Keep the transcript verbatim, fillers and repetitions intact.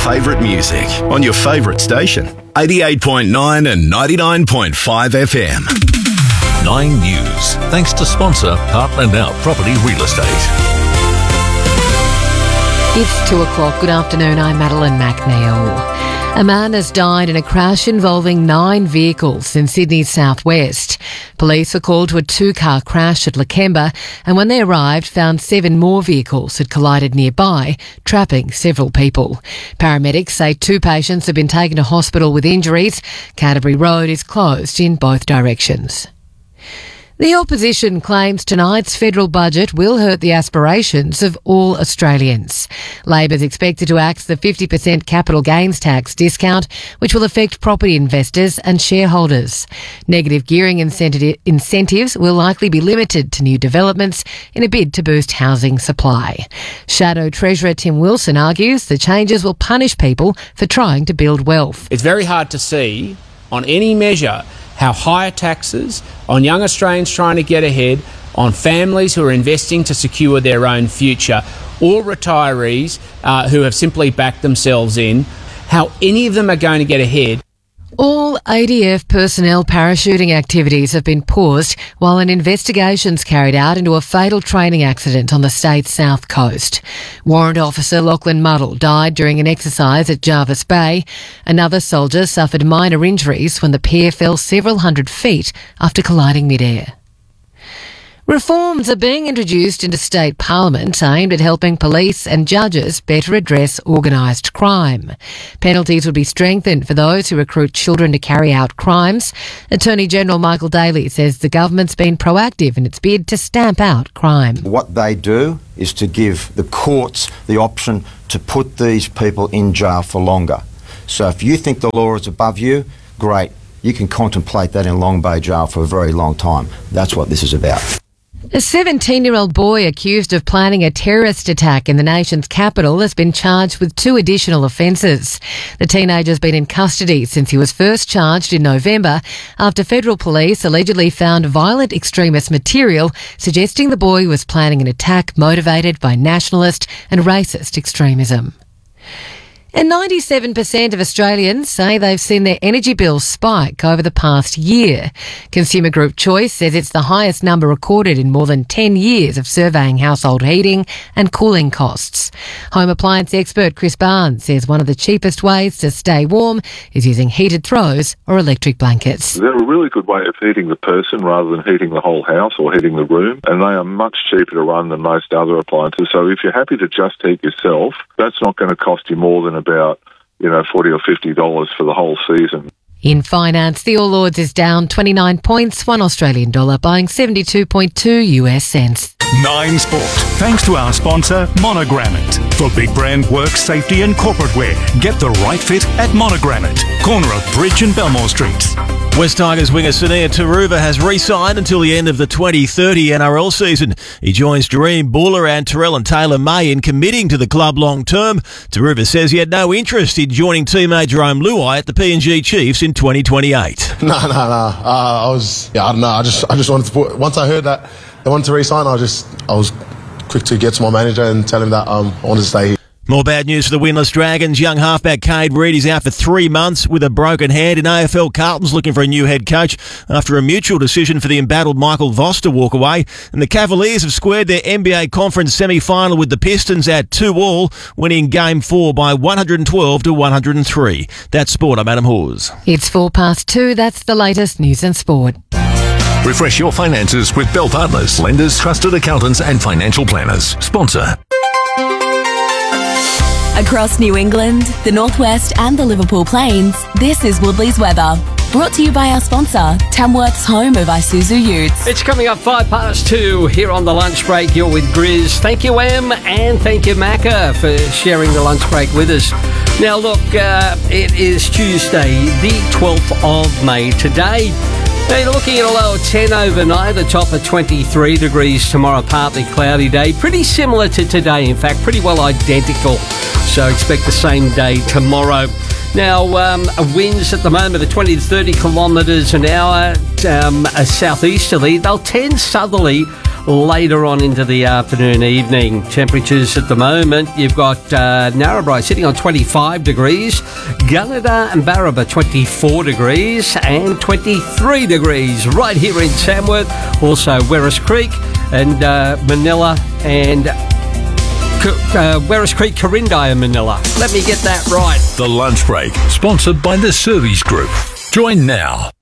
favourite music on your favourite station. eighty-eight point nine and ninety-nine point five F M. Nine News, thanks to sponsor Heartland Out Property Real Estate. It's two o'clock. Good afternoon. I'm Madeline McNeil. A man has died in a crash involving nine vehicles in Sydney's southwest. Police were called to a two-car crash at Lakemba, and when they arrived, found seven more vehicles had collided nearby, trapping several people. Paramedics say two patients have been taken to hospital with injuries. Canterbury Road is closed in both directions. The opposition claims tonight's federal budget will hurt the aspirations of all Australians. Labor's expected to axe the fifty percent capital gains tax discount, which will affect property investors and shareholders. Negative gearing incenti- incentives will likely be limited to new developments in a bid to boost housing supply. Shadow Treasurer Tim Wilson argues the changes will punish people for trying to build wealth. It's very hard to see on any measure how higher taxes on young Australians trying to get ahead, on families who are investing to secure their own future, or retirees uh, who have simply backed themselves in, how any of them are going to get ahead. All A D F personnel parachuting activities have been paused while an investigation is carried out into a fatal training accident on the state's south coast. Warrant Officer Lachlan Muddle died during an exercise at Jarvis Bay. Another soldier suffered minor injuries when the pair fell several hundred feet after colliding mid-air. Reforms are being introduced into state parliament aimed at helping police and judges better address organised crime. Penalties would be strengthened for those who recruit children to carry out crimes. Attorney General Michael Daly says the government's been proactive in its bid to stamp out crime. What they do is to give the courts the option to put these people in jail for longer. So if you think the law is above you, great. You can contemplate that in Long Bay Jail for a very long time. That's what this is about. A seventeen-year-old boy accused of planning a terrorist attack in the nation's capital has been charged with two additional offences. The teenager's been in custody since he was first charged in November after federal police allegedly found violent extremist material suggesting the boy was planning an attack motivated by nationalist and racist extremism. And ninety-seven percent of Australians say they've seen their energy bills spike over the past year. Consumer Group Choice says it's the highest number recorded in more than ten years of surveying household heating and cooling costs. Home appliance expert Chris Barnes says one of the cheapest ways to stay warm is using heated throws or electric blankets. They're a really good way of heating the person rather than heating the whole house or heating the room, and they are much cheaper to run than most other appliances. So if you're happy to just heat yourself, that's not going to cost you more than about, you know, forty or fifty dollars for the whole season. In finance, the All Ords is down twenty-nine points, one Australian dollar buying seventy-two point two U S cents. Nine Sport, thanks to our sponsor, Monogrammet. For big brand work, safety and corporate wear, get the right fit at Monogrammet, corner of Bridge and Belmore Streets. West Tigers winger Sunia Taruva has re-signed until the end of the twenty thirty N R L season. He joins Dream Buller and Terrell and Taylor May in committing to the club long term. Taruva says he had no interest in joining teammate Jerome Luai at the P N G Chiefs in twenty twenty-eight. No, no, no. Uh, I was, yeah, I don't know. I just, I just wanted to put. Once I heard that they wanted to re-sign, I just, I was quick to get to my manager and tell him that um, I wanted to stay here. More bad news for the winless Dragons. Young halfback Cade Reid is out for three months with a broken hand. In A F L, Carlton's looking for a new head coach after a mutual decision for the embattled Michael Voss to walk away. And the Cavaliers have squared their N B A conference semi-final with the Pistons at two all, winning game four by one hundred twelve to one hundred three. That's sport. I'm Adam Hawes. It's four past two. That's the latest news and sport. Refresh your finances with Bell Partners, lenders, trusted accountants and financial planners. Sponsor. Across New England, the Northwest and the Liverpool Plains, this is Woodley's weather. Brought to you by our sponsor, Tamworth's home of Isuzu Utes. It's coming up five past two here on the lunch break. You're with Grizz. Thank you, Em, and thank you, Macca, for sharing the lunch break with us. Now, look, uh, it is Tuesday, the twelfth of May today. Now you're looking at a low of ten overnight, a top of twenty-three degrees tomorrow, partly cloudy day. Pretty similar to today, in fact, pretty well identical. So expect the same day tomorrow. Now, um, winds at the moment are twenty to thirty kilometres an hour, um, a southeasterly. They'll tend southerly later on into the afternoon, evening. Temperatures at the moment, you've got uh, Narrabri sitting on twenty-five degrees, Gunnedah and Barraba twenty-four degrees, and twenty-three degrees right here in Tamworth. Also, Werris Creek and uh, Manila and Uh, Werris Creek, Corindi and Manila. Let me get that right. The Lunch Break, sponsored by the Service Group. Join now.